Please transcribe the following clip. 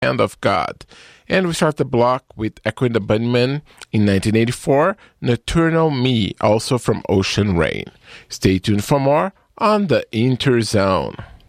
Hand of God. And we start the block with Echo and the Bunnymen in 1984, Nocturnal Me, also from Ocean Rain. Stay tuned for more on the Interzone.